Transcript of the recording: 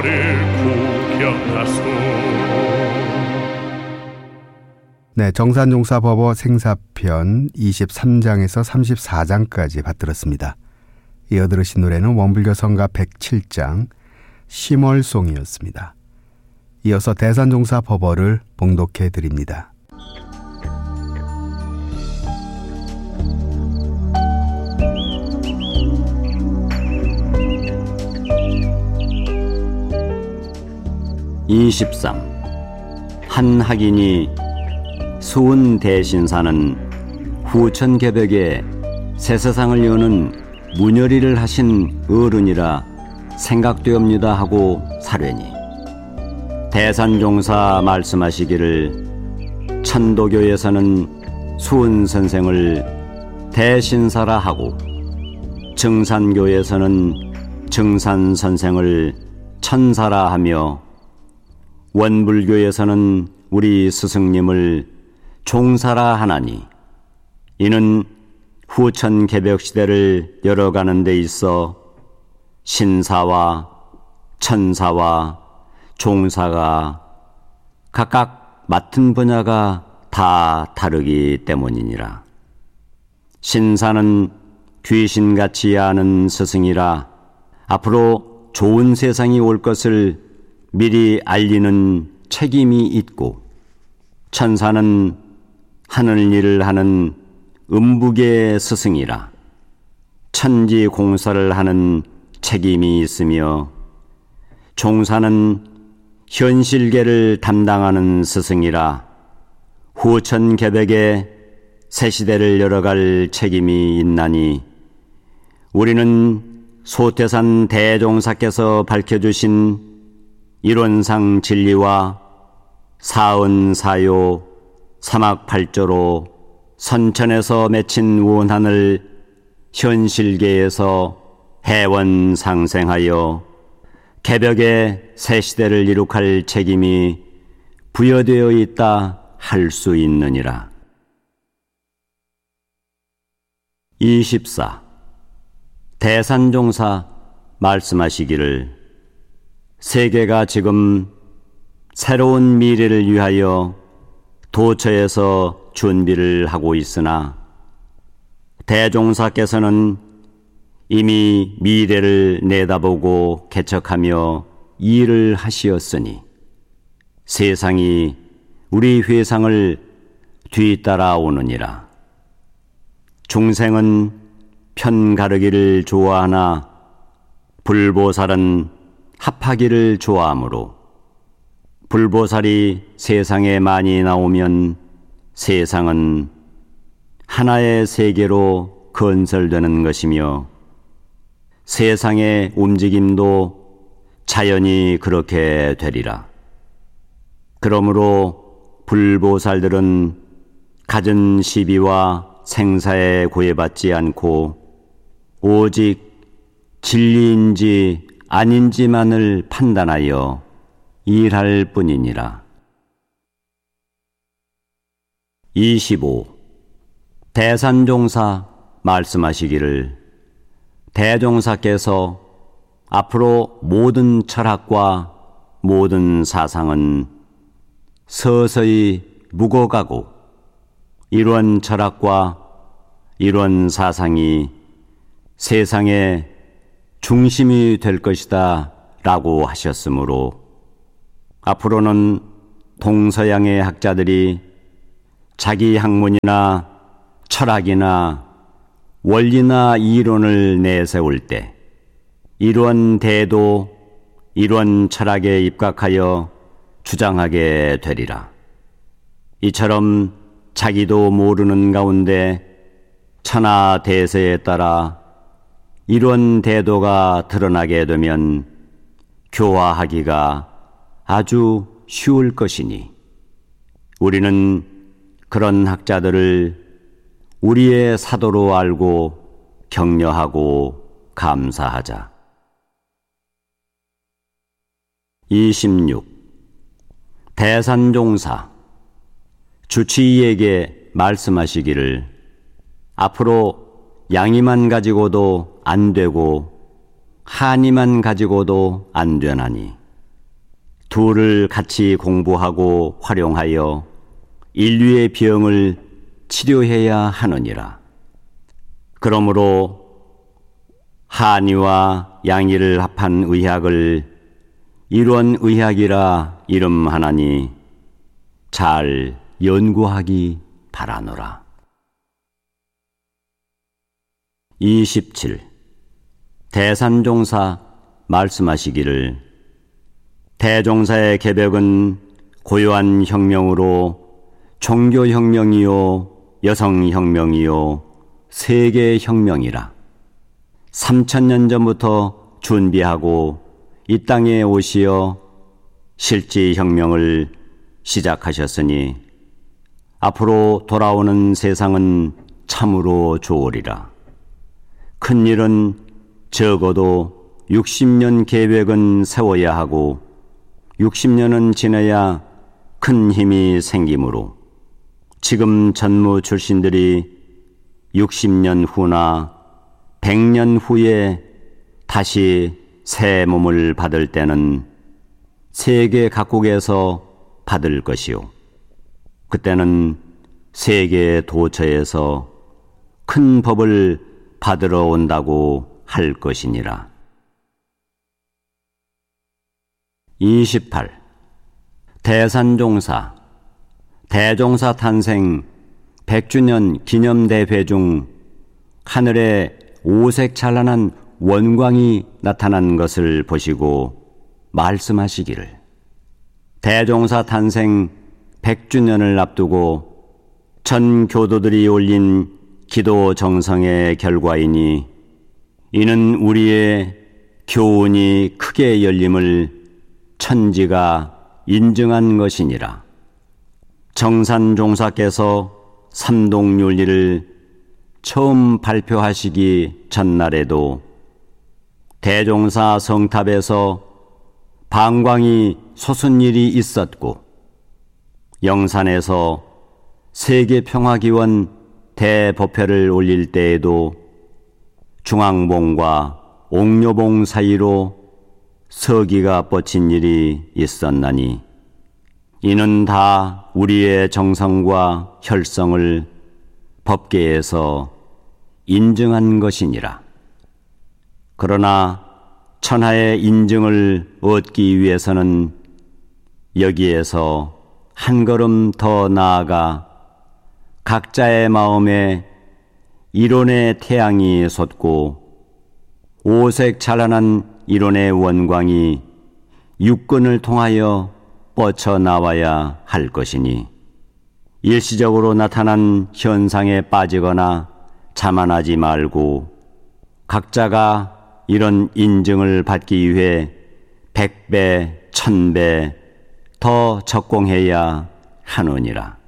저를 구경하소. 네, 정산종사법어 생사편 23장에서 34장까지 받들었습니다. 이어 들으신 노래는 원불교 성가 107장 심월송이었습니다. 이어서 대산종사법어를 봉독해 드립니다. 한 학인이 수은 대신사는 후천개벽에 새세상을 여는 문열이를 하신 어른이라 생각되옵니다 하고 사뢰니, 대산종사 말씀하시기를 천도교에서는 수은 선생을 대신사라 하고 증산교에서는 증산 선생을 천사라 하며 원불교에서는 우리 스승님을 종사라 하나니, 이는 후천 개벽 시대를 열어가는 데 있어 신사와 천사와 종사가 각각 맡은 분야가 다 다르기 때문이니라. 신사는 귀신같이 아는 스승이라 앞으로 좋은 세상이 올 것을 미리 알리는 책임이 있고, 천사는 하늘 일을 하는 음북의 스승이라 천지 공사를 하는 책임이 있으며, 종사는 현실계를 담당하는 스승이라 후천 개벽에 새 시대를 열어갈 책임이 있나니, 우리는 소태산 대종사께서 밝혀주신 일원상 진리와 사은사요 사막팔조로 선천에서 맺힌 원한을 현실계에서 해원상생하여 개벽의 새 시대를 이룩할 책임이 부여되어 있다 할 수 있느니라. 24. 대산종사 말씀하시기를 세계가 지금 새로운 미래를 위하여 도처에서 준비를 하고 있으나, 대종사께서는 이미 미래를 내다보고 개척하며 일을 하시었으니 세상이 우리 회상을 뒤따라오느니라. 중생은 편가르기를 좋아하나 불보살은 합하기를 좋아하므로, 불보살이 세상에 많이 나오면 세상은 하나의 세계로 건설되는 것이며, 세상의 움직임도 자연히 그렇게 되리라. 그러므로 불보살들은 갖은 시비와 생사에 구애받지 않고 오직 진리인지 아닌지만을 판단하여 일할 뿐이니라. 25. 대산종사 말씀하시기를 대종사께서 앞으로 모든 철학과 모든 사상은 서서히 묵어가고 이런 철학과 이런 사상이 세상의 중심이 될 것이다 라고 하셨으므로, 앞으로는 동서양의 학자들이 자기 학문이나 철학이나 원리나 이론을 내세울 때 이런 대도 이런 철학에 입각하여 주장하게 되리라. 이처럼 자기도 모르는 가운데 천하 대세에 따라 이런 대도가 드러나게 되면 교화하기가 아주 쉬울 것이니, 우리는 그런 학자들을 우리의 사도로 알고 격려하고 감사하자. 26. 대산종사 주치의에게 말씀하시기를 앞으로 양이만 가지고도 안 되고 한이만 가지고도 안 되나니, 둘을 같이 공부하고 활용하여 인류의 병을 치료해야 하느니라. 그러므로 한의와 양의를 합한 의학을 일원의학이라 이름하나니 잘 연구하기 바라노라. 27. 대산종사 말씀하시기를 대종사의 계벽은 고요한 혁명으로 종교혁명이요 여성혁명이요 세계혁명이라. 3000년 전부터 준비하고 이 땅에 오시어 실지혁명을 시작하셨으니 앞으로 돌아오는 세상은 참으로 좋으리라. 큰일은 적어도 60년 계획은 세워야 하고 60년은 지나야 큰 힘이 생기므로 지금 전무 출신들이 60년 후나 100년 후에 다시 새 몸을 받을 때는 세계 각국에서 받을 것이요. 그때는 세계 도처에서 큰 법을 받으러 온다고 할 것이니라. 28. 대산종사 대종사 탄생 100주년 기념대회 중 하늘에 오색 찬란한 원광이 나타난 것을 보시고 말씀하시기를 대종사 탄생 100주년을 앞두고 전 교도들이 올린 기도 정성의 결과이니 이는 우리의 교훈이 크게 열림을 천지가 인증한 것이니라. 정산종사께서 삼동윤리를 처음 발표하시기 전날에도 대종사 성탑에서 방광이 솟은 일이 있었고 영산에서 세계평화기원 대법회를 올릴 때에도 중앙봉과 옥녀봉 사이로 서기가 뻗친 일이 있었나니 이는 다 우리의 정성과 혈성을 법계에서 인증한 것이니라. 그러나 천하의 인증을 얻기 위해서는 여기에서 한 걸음 더 나아가 각자의 마음에 이론의 태양이 솟고 오색 찬란한 이론의 원광이 육근을 통하여 뻗쳐나와야 할 것이니 일시적으로 나타난 현상에 빠지거나 자만하지 말고 각자가 이런 인증을 받기 위해 100배, 1000배 더 적공해야 하느니라.